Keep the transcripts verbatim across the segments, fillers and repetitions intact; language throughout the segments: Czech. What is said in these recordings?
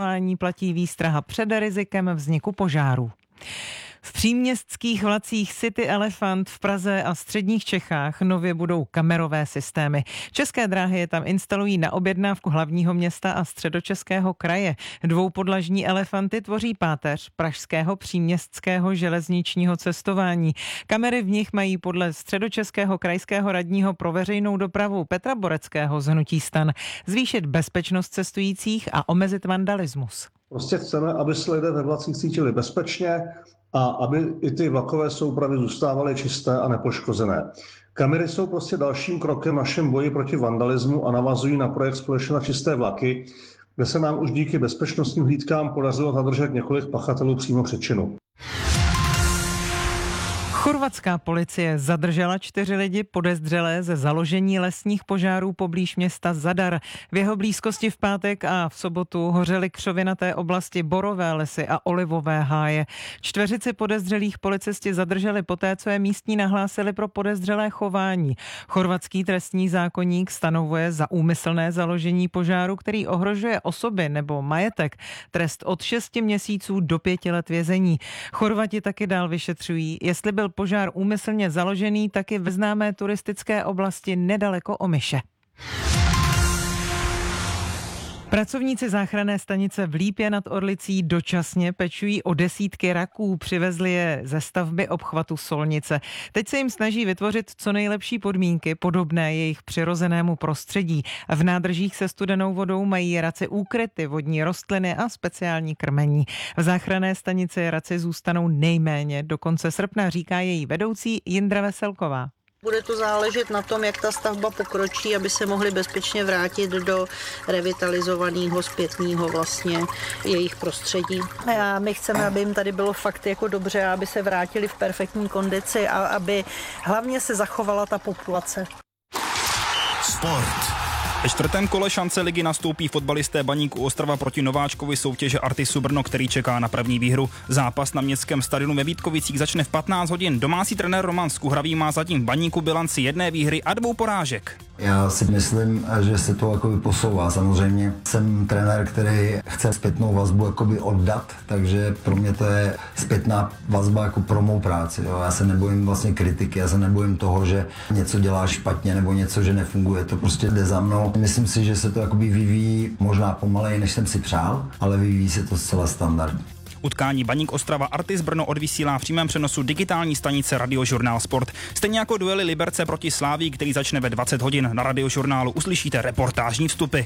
platí výstraha před rizikem vzniku požáru. V příměstských vlacích City Elephant v Praze a středních Čechách nově budou kamerové systémy. České dráhy je tam instalují na objednávku hlavního města a Středočeského kraje. Dvoupodlažní elefanty tvoří páteř pražského příměstského železničního cestování. Kamery v nich mají podle Středočeského krajského radního pro veřejnou dopravu Petra Boreckého z hnutí STAN zvýšit bezpečnost cestujících a omezit vandalismus. Prostě chceme, aby se lidé ve vlacích cítili bezpečně a aby i ty vlakové soupravy zůstávaly čisté a nepoškozené. Kamery jsou prostě dalším krokem v našem boji proti vandalismu a navazují na projekt Společně na čisté vlaky, kde se nám už díky bezpečnostním hlídkám podařilo zadržet několik pachatelů přímo před činu. Chorvatská policie zadržela čtyři lidi podezřelé ze založení lesních požárů poblíž města Zadar. V jeho blízkosti v pátek a v sobotu hořely křovinaté oblasti borové lesy a olivové háje. Čtveřici podezřelých policisti zadrželi poté, co je místní nahlásili pro podezřelé chování. Chorvatský trestní zákoník stanovuje za úmyslné založení požáru, který ohrožuje osoby nebo majetek, trest od šesti měsíců do pěti let vězení. Chorvati taky dál vyšetřují, jestli byl požár úmyslně založený taky v známé turistické oblasti nedaleko Omiše. Pracovníci záchranné stanice v Lípě nad Orlicí dočasně pečují o desítky raků, přivezli je ze stavby obchvatu Solnice. Teď se jim snaží vytvořit co nejlepší podmínky, podobné jejich přirozenému prostředí. V nádržích se studenou vodou mají raci úkryty, vodní rostliny a speciální krmení. V záchranné stanici raci zůstanou nejméně do konce srpna, říká její vedoucí Jindra Veselková. Bude to záležet na tom, jak ta stavba pokročí, aby se mohli bezpečně vrátit do revitalizovaného zpětného vlastně jejich prostředí. A my chceme, aby jim tady bylo fakt jako dobře, aby se vrátili v perfektní kondici a aby hlavně se zachovala ta populace. Sport. Ve čtvrtém kole šance ligy nastoupí fotbalisté Baníku Ostrava proti nováčkovi soutěže Artisu Brno, který čeká na první výhru. Zápas na městském stadionu ve Vítkovicích začne v patnáct hodin. Domácí trenér Roman Skuhravý má zatím v Baníku bilanci jedné výhry a dvou porážek. Já si myslím, že se to jakoby posouvá. Samozřejmě jsem trenér, který chce zpětnou vazbu jakoby oddat, takže pro mě to je zpětná vazba jako pro mou práci. Jo. Já se nebojím vlastně kritiky, já se nebojím toho, že něco dělá špatně nebo něco, že nefunguje. To prostě jde za mnou. Myslím si, že se to jakoby vyvíjí možná pomaleji, než jsem si přál, ale vyvíjí se to zcela standardně. Utkání Baník Ostrava Artis Brno odvysílá v přímém přenosu digitální stanice Radiožurnál Sport. Stejně jako duely Liberce proti Slávii, který začne ve dvacet hodin. Na Radiožurnálu uslyšíte reportážní vstupy.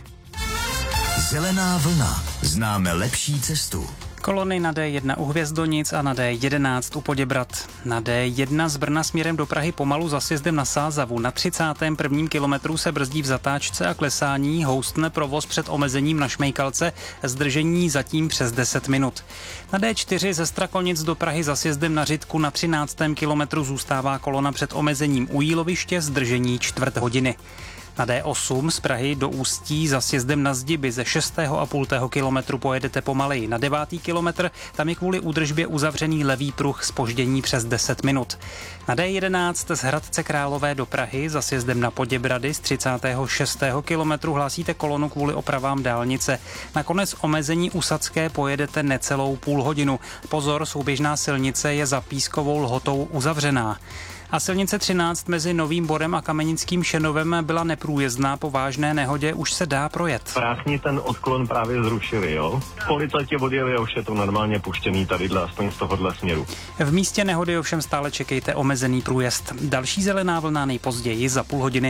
Zelená vlna. Známe lepší cestu. Kolony na D jedna u Hvězdonic a na D jedenáct u Poděbrad. Na D jedna z Brna směrem do Prahy pomalu za sjezdem na Sázavu. Na třicátém prvním kilometru se brzdí v zatáčce a klesání, houstne provoz před omezením na Šmejkalce, zdržení zatím přes deset minut. Na D čtyři ze Strakonic do Prahy za sjezdem na Řitku na třináctém kilometru zůstává kolona před omezením u Jíloviště, zdržení čtvrt hodiny. Na D osm z Prahy do Ústí za sjezdem na Zdiby ze šestého a půl kilometru pojedete pomaleji. Na devátý kilometr tam je kvůli údržbě uzavřený levý pruh, zpoždění přes deset minut. Na D jedenáct z Hradce Králové do Prahy za sjezdem na Poděbrady z třicátého šestého kilometru hlásíte kolonu kvůli opravám dálnice. Nakonec omezení u Sadské pojedete necelou půl hodinu. Pozor, souběžná silnice je za Pískovou Lhotou uzavřená. A silnice třináct mezi Novým Borem a Kamenickým Šenovem byla neprůjezdná, po vážné nehodě už se dá projet. Prázdní ten odklon právě zrušili, jo? Po letě odjeli a už je to normálně puštěný tadyhle, aspoň z tohohle směru. V místě nehody ovšem stále čekejte omezený průjezd. Další zelená vlna nejpozději za půl hodiny.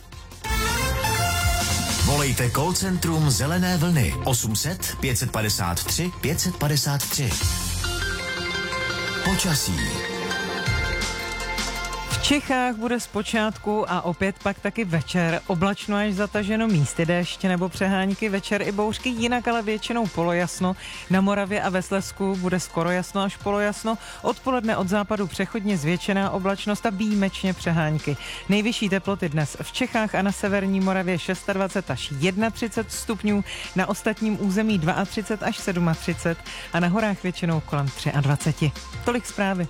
Volejte call centrum Zelené vlny osm set pět padesát tři pět padesát tři. Počasí. V Čechách bude zpočátku a opět pak taky večer oblačno až zataženo, místy déšť nebo přehánky, večer i bouřky, jinak ale většinou polojasno. Na Moravě a ve Slezsku bude skoro jasno až polojasno, odpoledne od západu přechodně zvětšená oblačnost a výjimečně přehánky. Nejvyšší teploty dnes v Čechách a na severní Moravě dvacet šest až třicet jedna stupňů, na ostatním území třicet dva až třicet sedm a na horách většinou kolem dvacet tři. Tolik zprávy.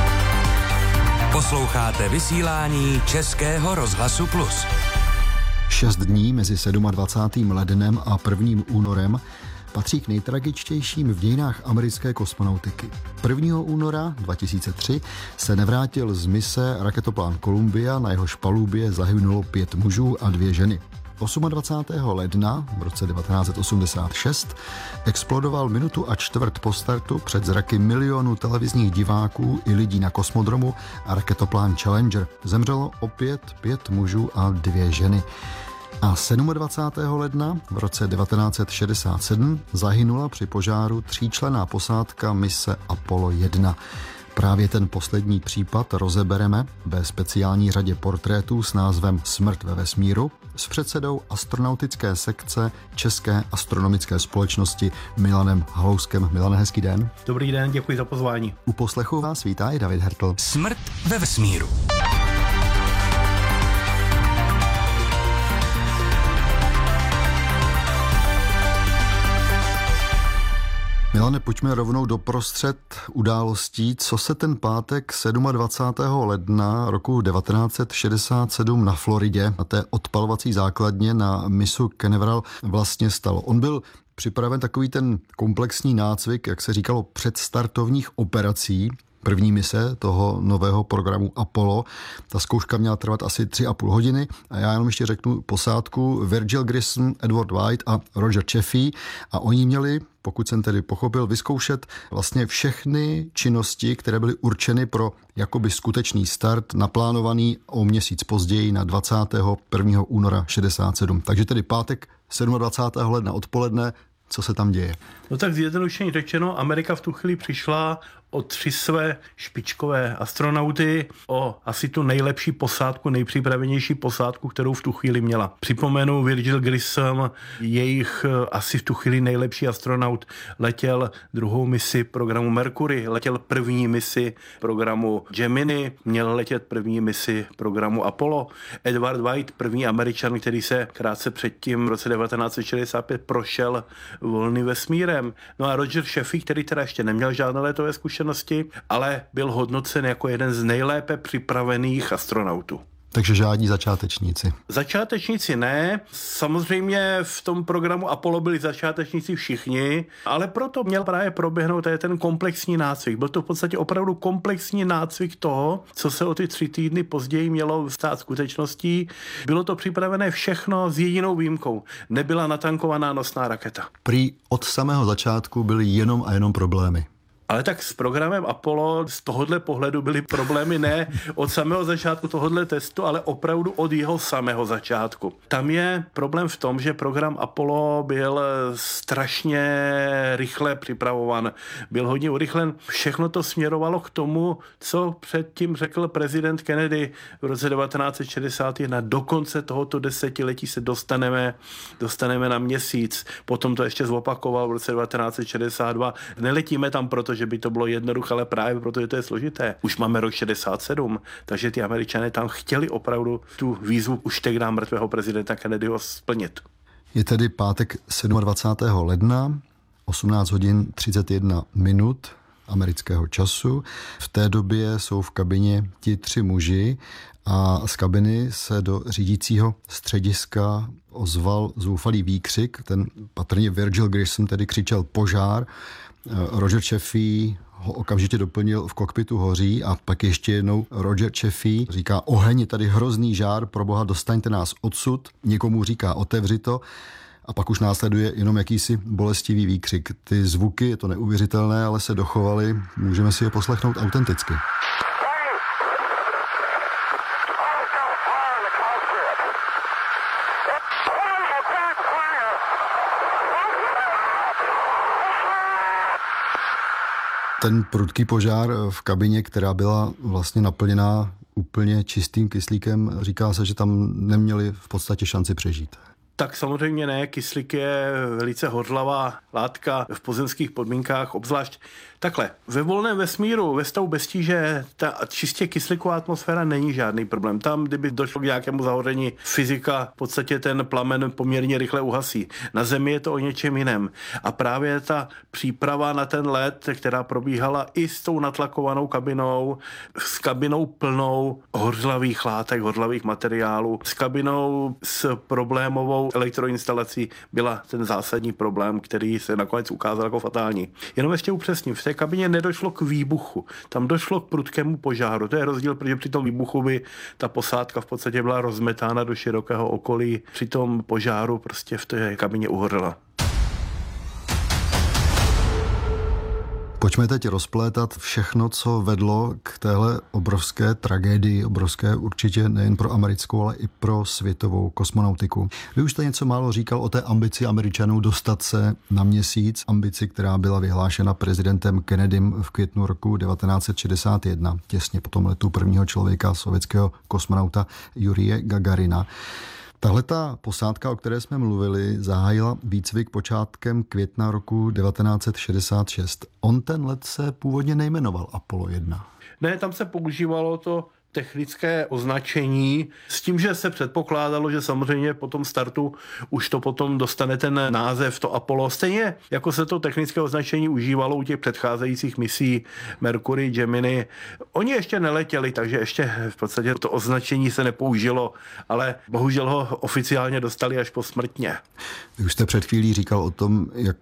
Posloucháte vysílání Českého rozhlasu Plus. Šest dní mezi dvacátým sedmým lednem a prvním únorem patří k nejtragičtějším v dějinách americké kosmonautiky. prvního února dva tisíce tři se nevrátil z mise raketoplán Columbia, na jehož palubě zahynulo pět mužů a dvě ženy. dvacátého osmého ledna v roce devatenáct set osmdesát šest explodoval minutu a čtvrt po startu před zraky milionů televizních diváků i lidí na kosmodromu a raketoplán Challenger. Zemřelo opět pět mužů a dvě ženy. A dvacátého sedmého ledna v roce devatenáct set šedesát sedm zahynula při požáru tříčlenná posádka mise Apollo jedna. Právě ten poslední případ rozebereme ve speciální řadě portrétů s názvem Smrt ve vesmíru s předsedou astronautické sekce České astronomické společnosti Milanem Halouskem. Milane, hezký den. Dobrý den, děkuji za pozvání. U poslechu vás vítá i David Hertl. Smrt ve vesmíru. Milane, pojďme rovnou doprostřed událostí. Co se ten pátek dvacátého sedmého ledna roku devatenáct set šedesát sedm na Floridě, na té odpalovací základně na mysu Canaveral vlastně stalo? On byl připraven takový ten komplexní nácvik, jak se říkalo, předstartovních operací, první mise toho nového programu Apollo. Ta zkouška měla trvat asi tři a půl hodiny a já jenom ještě řeknu posádku Virgil Grissom, Edward White a Roger Chaffee a oni měli, pokud jsem tedy pochopil, vyzkoušet vlastně všechny činnosti, které byly určeny pro jakoby skutečný start, naplánovaný o měsíc později na dvacátého prvního února šedesát sedm. Takže tedy pátek dvacátého sedmého ledna odpoledne, co se tam děje? No tak zjednodušeně řečeno, Amerika v tu chvíli přišla o tři své špičkové astronauty, o asi tu nejlepší posádku, nejpřipravenější posádku, kterou v tu chvíli měla. Připomenu, Virgil Grissom, jejich asi v tu chvíli nejlepší astronaut, letěl druhou misi programu Mercury, letěl první misi programu Gemini, měl letět první misi programu Apollo. Edward White, první Američan, který se krátce předtím v roce devatenáct set šedesát pět prošel volným vesmírem. No a Roger Chaffee, který teda ještě neměl žádné letové zkušenosti, ale byl hodnocen jako jeden z nejlépe připravených astronautů. Takže žádní začátečníci. Začátečníci ne. Samozřejmě v tom programu Apollo byli začátečníci všichni, ale proto měl právě proběhnout tady ten komplexní nácvik. Byl to v podstatě opravdu komplexní nácvik toho, co se o ty tři týdny později mělo stát skutečností. Bylo to připravené všechno s jedinou výjimkou. Nebyla natankovaná nosná raketa. Prý od samého začátku byly jenom a jenom problémy. Ale tak s programem Apollo z tohohle pohledu byly problémy ne od samého začátku tohohle testu, ale opravdu od jeho samého začátku. Tam je problém v tom, že program Apollo byl strašně rychle připravovan, byl hodně urychlen. Všechno to směrovalo k tomu, co předtím řekl prezident Kennedy v roce devatenáct set šedesát jedna. Do konce tohoto desetiletí se dostaneme, dostaneme na měsíc. Potom to ještě zopakoval v roce devatenáct set šedesát dva. Neletíme tam, protože že by to bylo jednoduché, ale právě protože to je složité. Už máme rok šedesát sedm, takže ty Američané tam chtěli opravdu tu výzvu už tehdy mrtvého prezidenta Kennedyho splnit. Je tedy pátek dvacátého sedmého ledna, osmnáct hodin třicet jedna minut amerického času. V té době jsou v kabině ti tři muži a z kabiny se do řídícího střediska ozval zoufalý výkřik. Ten patrně Virgil Grissom tedy křičel požár. Roger Chaffee ho okamžitě doplnil, v kokpitu hoří a pak ještě jednou Roger Chaffee říká oheň, je tady hrozný žár, proboha dostaňte nás odsud, někomu říká otevři to a pak už následuje jenom jakýsi bolestivý výkřik. Ty zvuky, je to neuvěřitelné, ale se dochovaly, můžeme si je poslechnout autenticky. Ten prudký požár v kabině, která byla vlastně naplněná úplně čistým kyslíkem, říká se, že tam neměli v podstatě šanci přežít. Tak samozřejmě ne, kyslík je velice hořlavá látka v pozemských podmínkách, obzvlášť Takhle, ve volném vesmíru, ve stavu bez tíže, ta čistě kyslíková atmosféra není žádný problém. Tam, kdyby došlo k nějakému zahoření, fyzika v podstatě ten plamen poměrně rychle uhasí. Na Zemi je to o něčem jiném. A právě ta příprava na ten let, která probíhala i s tou natlakovanou kabinou, s kabinou plnou hořlavých látek, hořlavých materiálů, s kabinou s problémovou elektroinstalací, byla ten zásadní problém, který se nakonec ukázal jako fatální. Jenom ještě upřesním, v té kabině nedošlo k výbuchu, tam došlo k prudkému požáru. To je rozdíl, protože při tom výbuchu by ta posádka v podstatě byla rozmetána do širokého okolí, při tom požáru prostě v té kabině uhořela. Pojďme teď rozplétat všechno, co vedlo k téhle obrovské tragédii, obrovské určitě nejen pro americkou, ale i pro světovou kosmonautiku. Vy už jste něco málo říkal o té ambici Američanů dostat se na Měsíc, ambici, která byla vyhlášena prezidentem Kennedym v květnu roku devatenáct set šedesát jedna, těsně po tom letu prvního člověka, sovětského kosmonauta Jurije Gagarina. Tahle ta posádka, o které jsme mluvili, zahájila výcvik počátkem května roku devatenáct set šedesát šest. On ten let se původně nejmenoval Apollo jedna. Ne, tam se používalo to technické označení s tím, že se předpokládalo, že samozřejmě po tom startu už to potom dostane ten název, to Apollo. Stejně jako se to technické označení užívalo u těch předcházejících misí Mercury, Gemini. Oni ještě neletěli, takže ještě v podstatě to označení se nepoužilo, ale bohužel ho oficiálně dostali až posmrtně. Vy už jste před chvílí říkal o tom, jak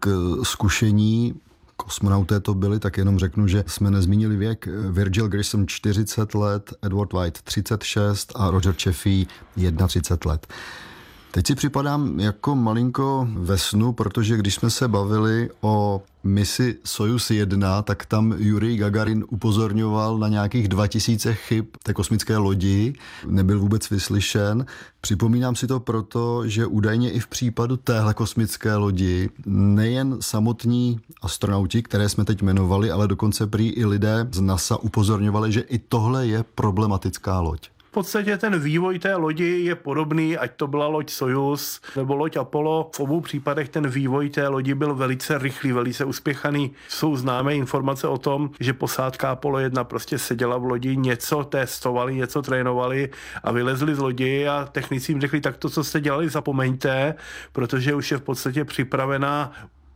zkušení kosmonauté to byli, tak jenom řeknu, že jsme nezmínili věk. Virgil Grissom čtyřicet let, Edward White třicet šest a Roger Chaffee třicet jedna let. Teď si připadám jako malinko ve snu, protože když jsme se bavili o misi Sojuz jedna, tak tam Jurij Gagarin upozorňoval na nějakých dva tisíce chyb té kosmické lodi, nebyl vůbec vyslyšen. Připomínám si to proto, že údajně i v případu téhle kosmické lodi nejen samotní astronauti, které jsme teď jmenovali, ale dokonce prý i lidé z NASA upozorňovali, že i tohle je problematická loď. V podstatě ten vývoj té lodi je podobný, ať to byla loď Sojuz nebo loď Apollo. V obou případech ten vývoj té lodi byl velice rychlý, velice uspěchaný. Jsou známé informace o tom, že posádka Apollo jedna prostě seděla v lodi, něco testovali, něco trénovali a vylezli z lodi a technici jim řekli, tak to, co jste dělali, zapomeňte, protože už je v podstatě připravená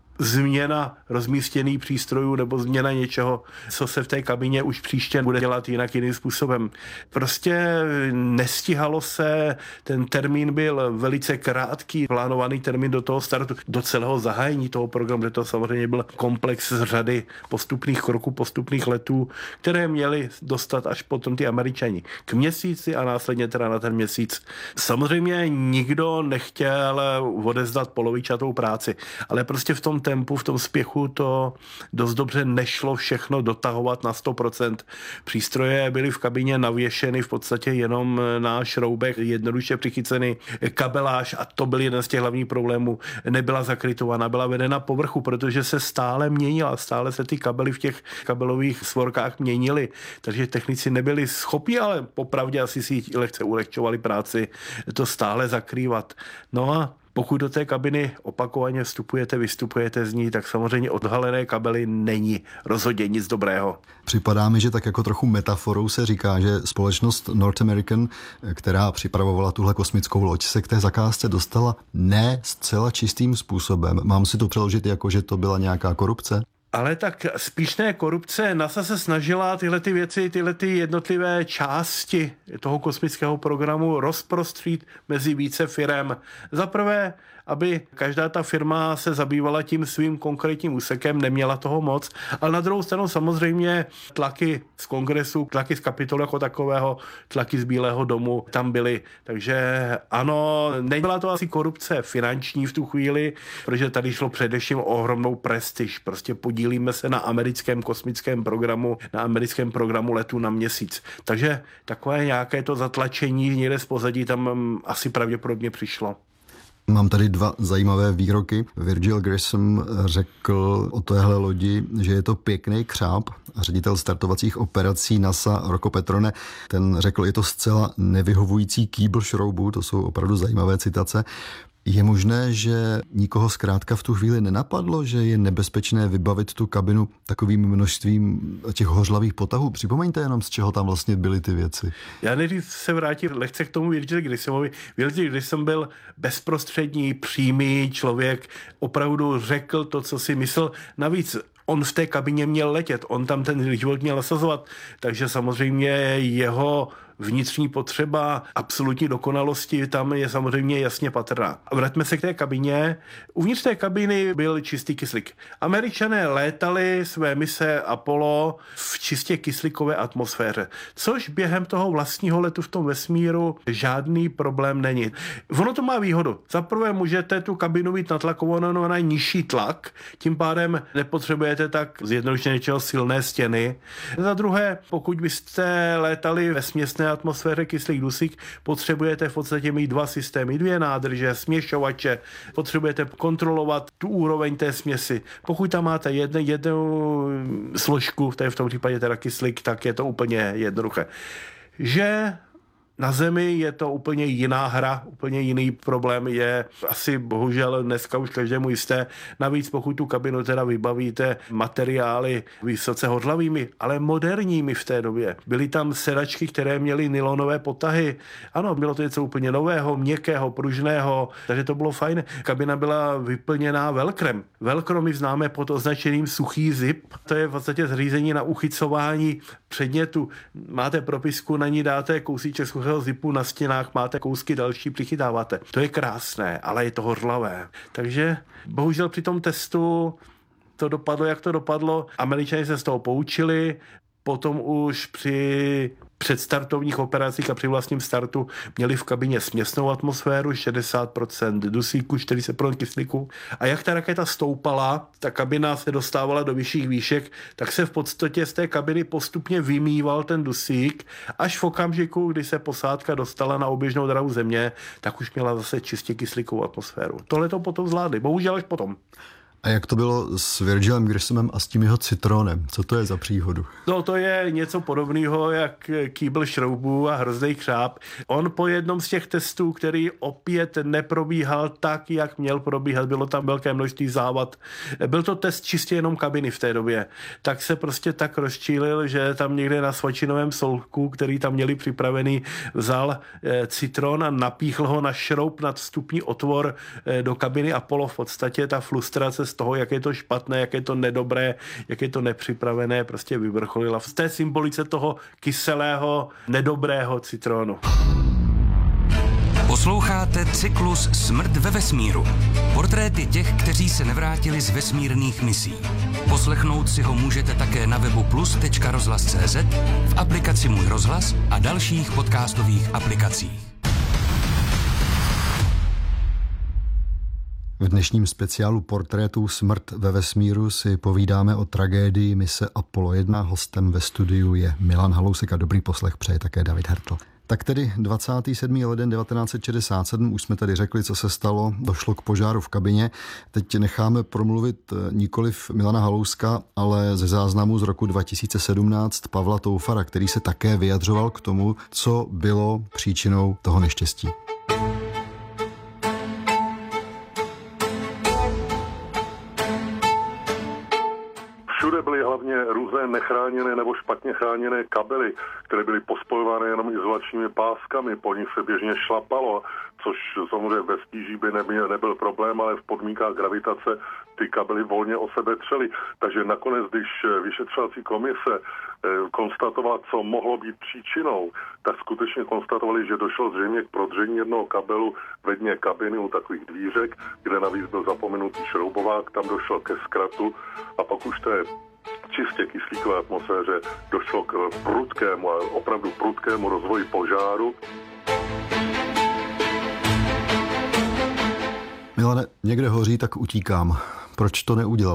změna rozmístěných přístrojů nebo změna něčeho, co se v té kabině už příště bude dělat jinak, jiným způsobem. Prostě nestihalo se, ten termín byl velice krátký, plánovaný termín do toho startu, do celého zahájení toho programu, kde to samozřejmě byl komplex z řady postupných kroků, postupných letů, které měli dostat až potom ty Američani k Měsíci a následně teda na ten Měsíc. Samozřejmě nikdo nechtěl odevzdat polovičatou práci, ale prostě v tom tempu, v tom spěchu to dost dobře nešlo všechno dotahovat na sto procent. Přístroje byly v kabině navěšeny v podstatě jenom na šroubech, jednoduše přichyceny, kabeláž, a to byl jeden z těch hlavních problémů, nebyla zakrytovaná, byla vedena povrchu, protože se stále měnila, stále se ty kabely v těch kabelových svorkách měnily, takže technici nebyli schopni, ale popravdě asi si lehce ulehčovali práci, to stále zakrývat. No a pokud do té kabiny opakovaně vstupujete, vystupujete z ní, tak samozřejmě odhalené kabely není rozhodně nic dobrého. Připadá mi, že tak jako trochu metaforou se říká, že společnost North American, která připravovala tuhle kosmickou loď, se k té zakázce dostala ne zcela čistým způsobem. Mám si to přeložit jako, že to byla nějaká korupce? Ale tak spíš ne korupce. NASA se snažila tyhle ty věci, tyhle ty jednotlivé části toho kosmického programu rozprostřít mezi více firem. Za prvé, aby každá ta firma se zabývala tím svým konkrétním úsekem, neměla toho moc, ale na druhou stranu samozřejmě tlaky z kongresu, tlaky z Kapitolu jako takového, tlaky z Bílého domu tam byly. Takže ano, nebyla to asi korupce finanční v tu chvíli, protože tady šlo především o ohromnou prestiž. Prostě podílíme se na americkém kosmickém programu, na americkém programu letu na Měsíc. Takže takové nějaké to zatlačení někde z pozadí tam asi pravděpodobně přišlo. Mám tady dva zajímavé výroky. Virgil Grissom řekl o téhle lodi, že je to pěkný křáp. A ředitel startovacích operací NASA Rocco Petrone, ten řekl, je to zcela nevyhovující kýbl šroubů. To jsou opravdu zajímavé citace. Je možné, že nikoho zkrátka v tu chvíli nenapadlo, že je nebezpečné vybavit tu kabinu takovým množstvím těch hořlavých potahů? Připomeňte jenom, z čeho tam vlastně byly ty věci. Já nejdřív se vrátím lehce k tomu Virgil Grissimovi. Virgil Grissom byl bezprostřední, přímý člověk, opravdu řekl to, co si myslel. Navíc on v té kabině měl letět, on tam ten život měl nasazovat, takže samozřejmě jeho vnitřní potřeba absolutní dokonalosti tam je samozřejmě jasně patrná. A vraťme se k té kabině. Uvnitř té kabiny byl čistý kyslík. Američané létali své mise Apollo v čistě kyslíkové atmosféře, což během toho vlastního letu v tom vesmíru žádný problém není. Ono to má výhodu. Za prvé můžete tu kabinu mít natlakovanou na nižší tlak, tím pádem nepotřebujete tak zjednodušeně něčeho silné stěny. Za druhé, pokud byste létali ve směsné atmosféře kyslík dusík, potřebujete v podstatě mít dva systémy, dvě nádrže, směšovače, potřebujete kontrolovat tu úroveň té směsi. Pokud tam máte jednu, jednu složku, to je v tom případě teda kyslík, tak je to úplně jednoduché. Že na Zemi je to úplně jiná hra, úplně jiný problém je asi bohužel dneska už každému jisté. Navíc pokud tu kabinu teda vybavíte materiály vysoce hodlavými, ale moderními v té době. Byly tam sedačky, které měly nylonové potahy. Ano, bylo to něco úplně nového, měkkého, pružného, takže to bylo fajn. Kabina byla vyplněná velkrem. Velkro my známe pod označením suchý zip. To je v podstatě zařízení na uchycování předmětu. Máte propisku, na ní dáte kousíček suchého zipu, na stěnách máte kousky další, přichytáváte. To je krásné, ale je to horlavé. Takže bohužel při tom testu to dopadlo, jak to dopadlo. Američané se z toho poučili, potom už při předstartovních operacích a při vlastním startu měli v kabině směsnou atmosféru, šedesát procent dusíku, čtyřicet procent kyslíku. A jak ta raketa stoupala, ta kabina se dostávala do vyšších výšek, tak se v podstatě z té kabiny postupně vymýval ten dusík, až v okamžiku, kdy se posádka dostala na oběžnou dráhu Země, tak už měla zase čistě kyslíkovou atmosféru. Tohle to potom zvládli, bohužel až potom. A jak to bylo s Virgilem Grissomem a s tím jeho citronem? Co to je za příhodu? No to je něco podobného jak kýbl šroubů a hrozný křáp. On po jednom z těch testů, který opět neprobíhal tak, jak měl probíhat, bylo tam velké množství závad. Byl to test čistě jenom kabiny v té době. Tak se prostě tak rozčílil, že tam někde na svačinovém solku, který tam měli připravený, vzal citron a napíchl ho na šroub nad vstupní otvor do kabiny Apollo. V podstatě ta frustrace z toho, jak je to špatné, jak je to nedobré, jak je to nepřipravené, prostě vyvrcholila v té symbolice toho kyselého, nedobrého citronu. Posloucháte cyklus Smrt ve vesmíru. Portréty těch, kteří se nevrátili z vesmírných misí. Poslechnout si ho můžete také na webu plus tečka rozhlas tečka cé zet, v aplikaci Můj rozhlas a dalších podcastových aplikacích. V dnešním speciálu portrétů Smrt ve vesmíru si povídáme o tragédii mise Apollo jedna. Hostem ve studiu je Milan Halousek a dobrý poslech přeje také David Hertl. Tak tedy dvacátého sedmého ledna devatenáct set šedesát sedm, už jsme tady řekli, co se stalo, došlo k požáru v kabině. Teď necháme promluvit nikoliv Milana Halouska, ale ze záznamu z roku dva tisíce sedmnáct Pavla Toufara, který se také vyjadřoval k tomu, co bylo příčinou toho neštěstí. Všude byly hlavně různé nechráněné nebo špatně chráněné kabely, které byly pospojované jenom izolačními páskami, po nich se běžně šlapalo, což samozřejmě ve stíží by nebyl, nebyl problém, ale v podmínkách gravitace ty kabely volně o sebe třely. Takže nakonec, když vyšetřovací komise konstatovala, co mohlo být příčinou, tak skutečně konstatovali, že došlo zřejmě k prodření jednoho kabelu ve dně kabiny u takových dvířek, kde navíc byl zapomenutý šroubovák, tam došlo ke zkratu a pak už té čistě kyslíkové atmosféře došlo k prudkému, opravdu prudkému rozvoji požáru. Milane, někde hoří, tak utíkám. Proč to neudělali?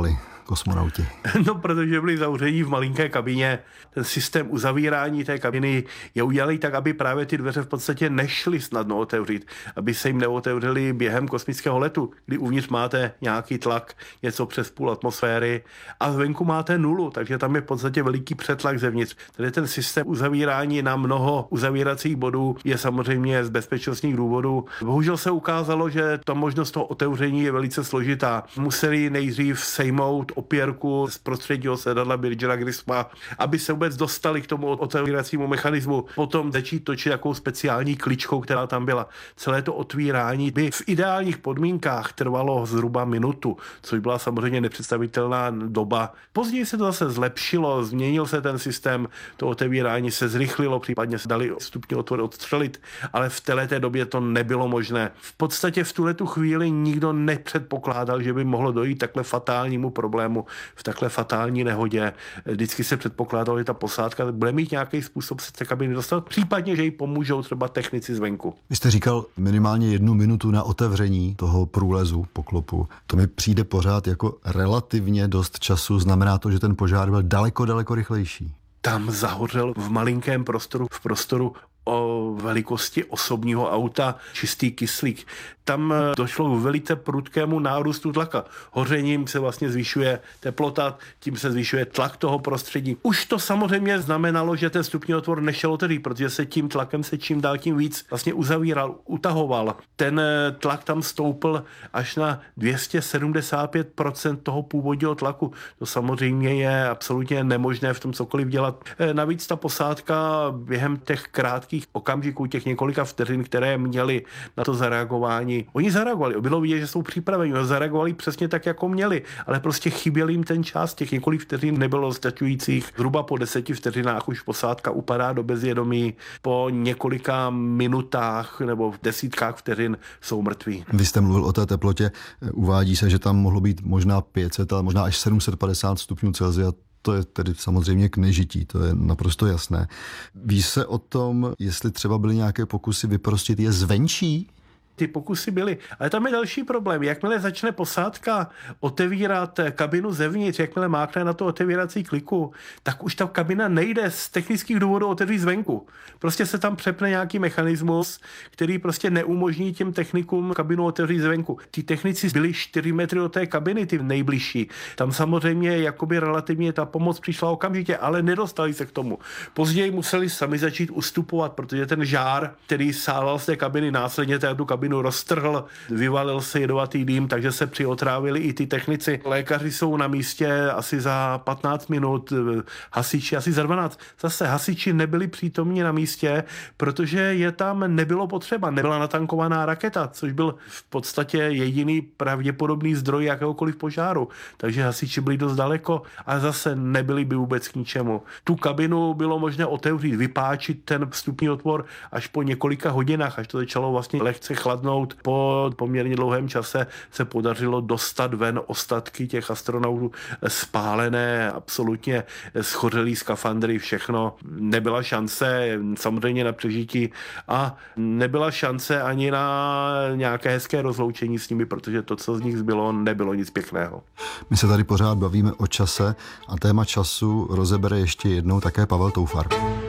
kosmonauti? No, protože byli zavření v malinké kabině. Ten systém uzavírání té kabiny je udělaný tak, aby právě ty dveře v podstatě nešly snadno otevřít, aby se jim neotevřely během kosmického letu, kdy uvnitř máte nějaký tlak, něco přes půl atmosféry a zvenku máte nulu, takže tam je v podstatě veliký přetlak zevnitř. Tedy ten systém uzavírání na mnoho uzavíracích bodů je samozřejmě z bezpečnostních důvodů. Bohužel se ukázalo, že ta možnost toho otevření je velice složitá. Museli nejdřív sejmout opěrku z prostředního sedadla Birgera Grisma, aby se vůbec dostali k tomu otevíracímu mechanismu. Potom začít točit takovou speciální kličkou, která tam byla. Celé to otvírání by v ideálních podmínkách trvalo zhruba minutu, což byla samozřejmě nepředstavitelná doba. Později se to zase zlepšilo, změnil se ten systém, to otevírání se zrychlilo, případně se dali vstupní otvor odstřelit, ale v této době to nebylo možné. V podstatě v tuhletu chvíli nikdo nepředpokládal, že by mohlo dojít takhle fatálnímu problému v takhle fatální nehodě. Vždycky se předpokládalo, že ta posádka bude mít nějaký způsob se té kabiny dostat, případně, že jí pomůžou třeba technici zvenku. Vy jste říkal minimálně jednu minutu na otevření toho průlezu poklopu. To mi přijde pořád jako relativně dost času. Znamená to, že ten požár byl daleko, daleko rychlejší. Tam zahořel v malinkém prostoru, v prostoru o velikosti osobního auta čistý kyslík. Tam došlo k velice prudkému nárůstu tlaka. Hořením se vlastně zvyšuje teplota, tím se zvyšuje tlak toho prostředí. Už to samozřejmě znamenalo, že ten vstupní otvor nešel otevřít, protože se tím tlakem se čím dál tím víc vlastně uzavíral, utahoval. Ten tlak tam stoupl až na dvě stě sedmdesát pět procent toho původního tlaku. To samozřejmě je absolutně nemožné v tom cokoliv dělat. Navíc ta posádka během těch krátkých okamžiků, těch několika vteřin, které měli na to zareagování, oni zareagovali. Bylo vidět, že jsou připraveni, zareagovali přesně tak, jako měli, ale prostě chyběl jim ten čas, těch několik vteřin nebylo stačujících. Zhruba po deseti vteřinách už posádka upadá do bezvědomí, po několika minutách nebo v desítkách vteřin jsou mrtví. Vy jste mluvil o té teplotě, uvádí se, že tam mohlo být možná pět set, ale možná až sedm set padesát stupňů Celsia. To je tedy samozřejmě k nežití, to je naprosto jasné. Ví se o tom, jestli třeba byly nějaké pokusy vyprostit je zvenčí? Ty pokusy byly. Ale tam je další problém. Jakmile začne posádka otevírat kabinu zevnitř, jakmile mákne na to otevírací kliku, tak už ta kabina nejde z technických důvodů otevřít zvenku. Prostě se tam přepne nějaký mechanismus, který prostě neumožní těm technikům kabinu otevřít zvenku. Ti technici byli čtyři metry od té kabiny, ty nejbližší. Tam samozřejmě jakoby relativně ta pomoc přišla okamžitě, ale nedostali se k tomu. Později museli sami začít ustupovat, protože ten žár, který sával z té kabiny, následně tu kabinu roztrhl, vyvalil se jedovatý dým, takže se přiotrávili i ty technici. Lékaři jsou na místě asi za patnáct minut, hasiči asi za dvanáct. Zase hasiči nebyli přítomni na místě, protože je tam nebylo potřeba. Nebyla natankovaná raketa, což byl v podstatě jediný pravděpodobný zdroj jakéhokoliv požáru. Takže hasiči byli dost daleko a zase nebyli by vůbec k ničemu. Tu kabinu bylo možné otevřít, vypáčit ten vstupní otvor až po několika hodinách, až to začalo vlastně lehce chladnout. Po poměrně dlouhém čase se podařilo dostat ven ostatky těch astronautů spálené, absolutně schořelý skafandry, všechno. Nebyla šance samozřejmě na přežití a nebyla šance ani na nějaké hezké rozloučení s nimi, protože to, co z nich zbylo, nebylo nic pěkného. My se tady pořád bavíme o čase a téma času rozebere ještě jednou také Pavel Toufar.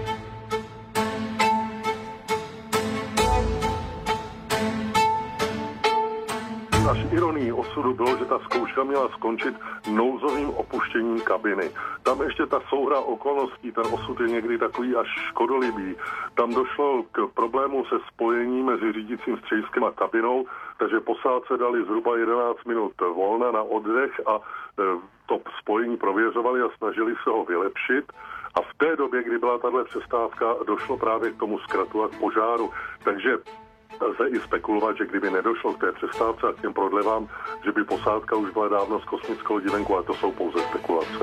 Až ironií osudu bylo, že ta zkouška měla skončit nouzovým opuštěním kabiny. Tam ještě ta souhra okolností, ten osud je někdy takový až škodolibý. Tam došlo k problému se spojením mezi řídícím střediskem a kabinou, takže posádce dali zhruba jedenáct minut volna na oddech a to spojení prověřovali a snažili se ho vylepšit. A v té době, kdy byla tahle přestávka, došlo právě k tomu zkratu a k požáru. Takže lze i spekulovat, že kdyby nedošlo k té přestávce a k těm prodlevám, že by posádka už byla dávno z kosmického lodi venku, ale to jsou pouze spekulace.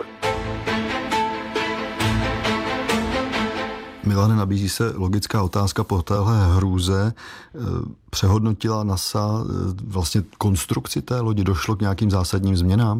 Milane, nabízí se logická otázka po téhle hrůze. Přehodnotila NASA vlastně konstrukci té lodi? Došlo k nějakým zásadním změnám?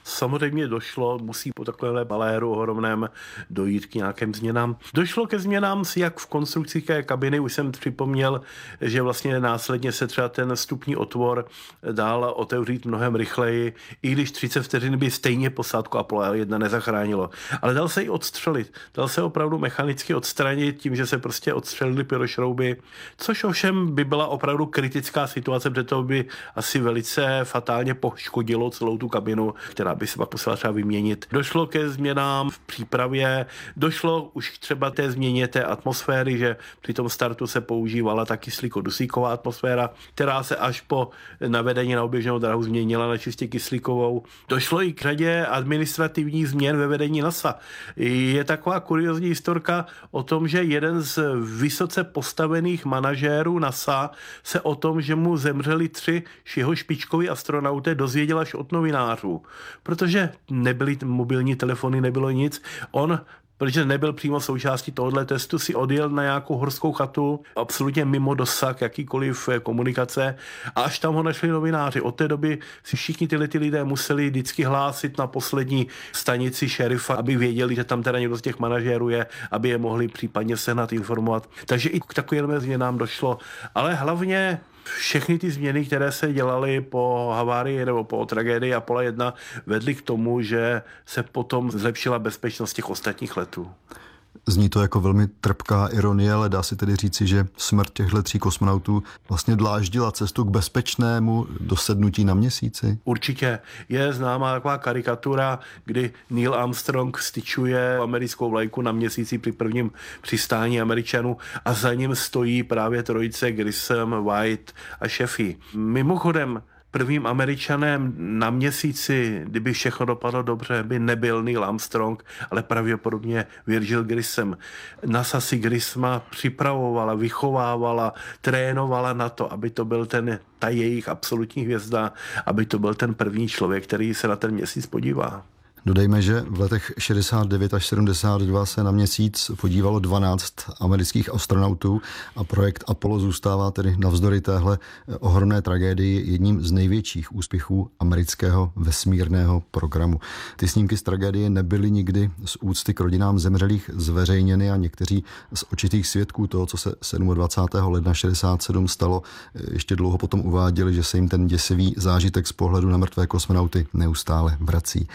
Samozřejmě došlo, musí po takovéhle baléru ohromném dojít k nějakým změnám. Došlo ke změnám jak v konstrukci té kabiny, už jsem připomněl, že vlastně následně se třeba ten vstupní otvor dál otevřít mnohem rychleji, i když třicet vteřin by stejně posádku Apollo jedna nezachránilo. Ale dal se i odstřelit. Dal se opravdu mechanicky odstranit tím, že se prostě odstřelily pyrošrouby, což ovšem by byla opravdu kritická situace, protože to by asi velice fatálně poškodilo celou tu kabinu, která by se pak musela třeba vyměnit. Došlo ke změnám v přípravě, došlo už třeba té změně té atmosféry, že při tom startu se používala ta kyslíko-dusíková atmosféra, která se až po navedení na oběžnou dráhu změnila na čistě kyslíkovou. Došlo i k řadě administrativních změn ve vedení NASA. Je taková kuriozní historka o tom, že jeden z vysoce postavených manažérů NASA se o tom, že mu zemřeli tři jeho špičkoví astronauté, dozvěděl až od novinářů. Protože nebyly mobilní telefony, nebylo nic. On, protože nebyl přímo součástí tohohle testu, si odjel na nějakou horskou chatu, absolutně mimo dosah jakýkoliv komunikace, a až tam ho našli novináři. Od té doby si všichni tyhle ty lidé museli vždycky hlásit na poslední stanici šerifa, aby věděli, že tam teda někdo z těch manažérů je, aby je mohli případně sehnat, informovat. Takže i k takovým změnám došlo. Ale hlavně všechny ty změny, které se dělaly po havárii nebo po tragédii Apollo jedna, vedly k tomu, že se potom zlepšila bezpečnost těch ostatních letů. Zní to jako velmi trpká ironie, ale dá se tedy říci, že smrt těchto tří kosmonautů vlastně dláždila cestu k bezpečnému dosednutí na měsíci? Určitě. Je známá taková karikatura, kdy Neil Armstrong styčuje americkou vlajku na měsíci při prvním přistání Američanů a za ním stojí právě trojice Grissom, White a Sheffy. Mimochodem, prvním Američanem na měsíci, kdyby všechno dopadlo dobře, by nebyl Neil Armstrong, ale pravděpodobně Virgil Grissom. NASA si Grissoma připravovala, vychovávala, trénovala na to, aby to byl ten, ta jejich absolutní hvězda, aby to byl ten první člověk, který se na ten měsíc podívá. Dodejme, že v letech šedesát devět až sedmdesát dva se na měsíc podívalo dvanáct amerických astronautů a projekt Apollo zůstává tedy navzdory téhle ohromné tragédii jedním z největších úspěchů amerického vesmírného programu. Ty snímky z tragédie nebyly nikdy z úcty k rodinám zemřelých zveřejněny a někteří z očitých svědků toho, co se dvacátého sedmého ledna šedesát sedm stalo, ještě dlouho potom uváděli, že se jim ten děsivý zážitek z pohledu na mrtvé kosmonauty neustále vrací.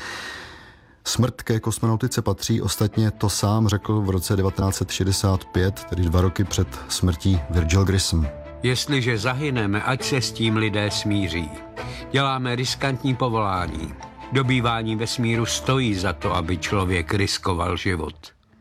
Smrt ke kosmonautice patří, ostatně to sám řekl v roce devatenáct set šedesát pět, tedy dva roky před smrtí, Virgil Grissom. Jestliže zahyneme, ať se s tím lidé smíří. Děláme riskantní povolání. Dobývání vesmíru stojí za to, aby člověk riskoval život.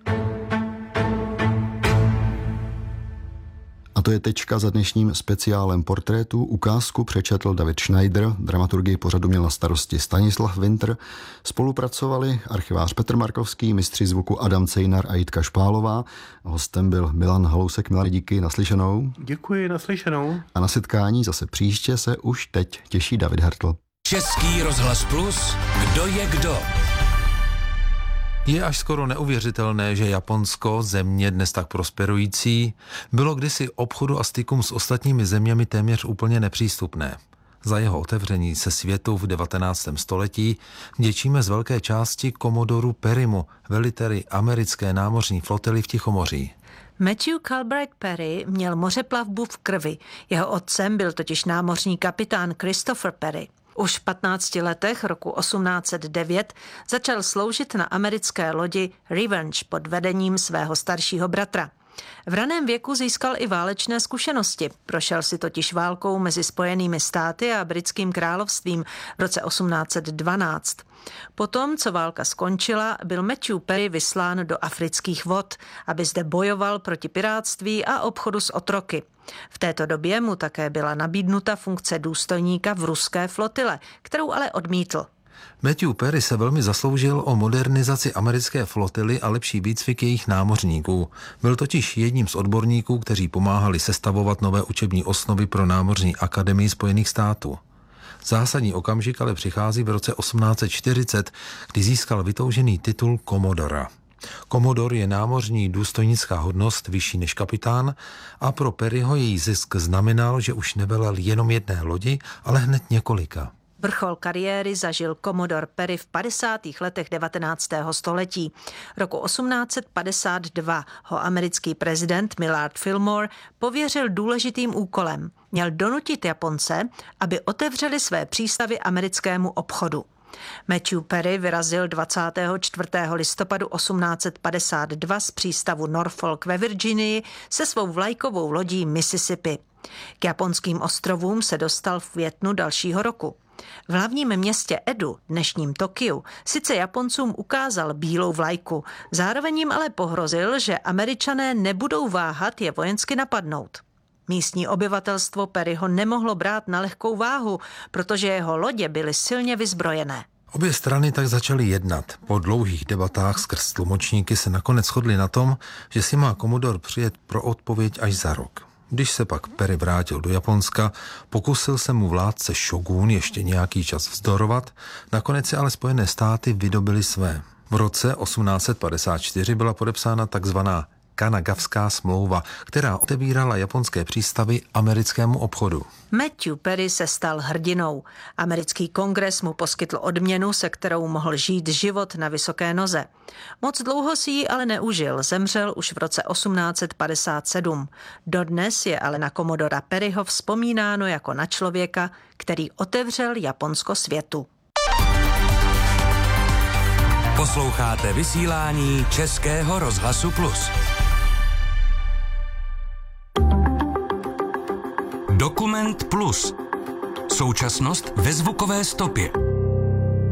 A to je tečka za dnešním speciálem Portrétu. Ukázku přečetl David Schneider, dramaturgii pořadu měl na starosti Stanislav Winter. Spolupracovali archivář Petr Markovský, mistři zvuku Adam Cejnar a Jitka Špálová. Hostem byl Milan Halousek. Milan, díky, naslyšenou. Děkuji, naslyšenou. A na setkání zase příště se už teď těší David Hertl. Český rozhlas Plus, kdo je kdo? Je až skoro neuvěřitelné, že Japonsko, země dnes tak prosperující, bylo kdysi obchodu a stykům s ostatními zeměmi téměř úplně nepřístupné. Za jeho otevření se světu v devatenáctém století vděčíme z velké části komodoru Perrymu, veliteli americké námořní flotily v Tichomoří. Matthew Calbright Perry měl mořeplavbu v krvi. Jeho otcem byl totiž námořní kapitán Christopher Perry. Už v patnácti letech roku osmnáct set devět začal sloužit na americké lodi Revenge pod vedením svého staršího bratra. V raném věku získal i válečné zkušenosti. Prošel si totiž válkou mezi Spojenými státy a Britským královstvím v roce osmnáct set dvanáct. Potom, co válka skončila, byl Matthew Perry vyslán do afrických vod, aby zde bojoval proti pirátství a obchodu s otroky. V této době mu také byla nabídnuta funkce důstojníka v ruské flotile, kterou ale odmítl. Matthew Perry se velmi zasloužil o modernizaci americké flotily a lepší výcvik jejich námořníků. Byl totiž jedním z odborníků, kteří pomáhali sestavovat nové učební osnovy pro námořní akademii Spojených států. Zásadní okamžik ale přichází v roce osmnáct set čtyřicet, kdy získal vytoužený titul komodora. Komodor je námořní důstojnická hodnost vyšší než kapitán a pro Perryho její zisk znamenal, že už nevelel jenom jedné lodi, ale hned několika. Vrchol kariéry zažil Commodore Perry v padesátých letech devatenáctého století. Roku osmnáct set padesát dva ho americký prezident Millard Fillmore pověřil důležitým úkolem. Měl donutit Japonce, aby otevřeli své přístavy americkému obchodu. Matthew Perry vyrazil dvacátého čtvrtého listopadu osmnáct set padesát dva z přístavu Norfolk ve Virginii se svou vlajkovou lodí Mississippi. K japonským ostrovům se dostal v květnu dalšího roku. V hlavním městě Edu, dnešním Tokiu, sice Japoncům ukázal bílou vlajku, zároveň jim ale pohrozil, že Američané nebudou váhat je vojensky napadnout. Místní obyvatelstvo Perryho nemohlo brát na lehkou váhu, protože jeho lodě byly silně vyzbrojené. Obě strany tak začaly jednat. Po dlouhých debatách skrz tlumočníky se nakonec shodli na tom, že si má Commodore přijet pro odpověď až za rok. Když se pak Perry vrátil do Japonska, pokusil se mu vládce Shogun ještě nějaký čas vzdorovat, nakonec se ale Spojené státy vydobily své. V roce osmnáct set padesát čtyři byla podepsána takzvaná Kanagavská smlouva, která otevírala japonské přístavy americkému obchodu. Matthew Perry se stal hrdinou. Americký kongres mu poskytl odměnu, se kterou mohl žít život na vysoké noze. Moc dlouho si ji ale neužil, zemřel už v roce osmnáct set padesát sedm. Dodnes je ale na Commodora Perryho vzpomínáno jako na člověka, který otevřel Japonsko světu. Posloucháte vysílání Českého rozhlasu Plus. Dokument Plus. Současnost ve zvukové stopě.